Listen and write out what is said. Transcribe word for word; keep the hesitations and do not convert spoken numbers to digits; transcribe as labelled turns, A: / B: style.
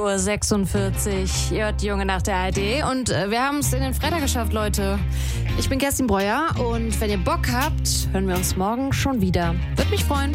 A: Uhr sechsundvierzig. Ihr hört die Junge nach der A R D und äh, wir haben es in den Freitag geschafft, Leute. Ich bin Kerstin Breuer und wenn ihr Bock habt, hören wir uns morgen schon wieder. Würde mich freuen.